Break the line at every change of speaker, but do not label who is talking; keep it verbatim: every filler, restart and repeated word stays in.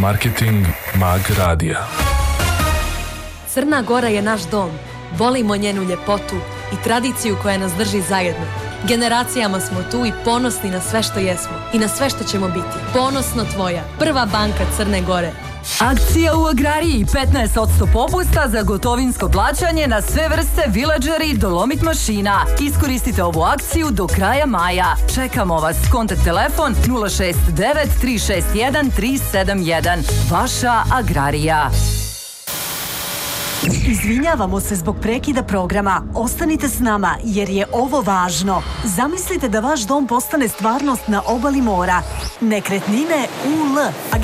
Marketing Mag Radija.
Crna Gora je naš dom. Volimo njenu ljepotu i tradiciju koja nas drži zajedno. Generacijama smo tu i ponosni na sve što jesmo i na sve što ćemo biti. Ponosno tvoja, Prva banka Crne Gore.
Akcija u Agrariji, petnaest posto popusta za gotovinsko plaćanje na sve vrste villager i dolomit mašina. Iskoristite ovu akciju do kraja maja. Čekamo vas. Kontakt telefon nula šest devet tri šest jedan tri sedam jedan. Vaša Agrarija.
Izvinjavamo se zbog prekida programa. Ostanite s nama jer je ovo važno. Zamislite da vaš dom postane stvarnost na obali mora. Nekretnine U L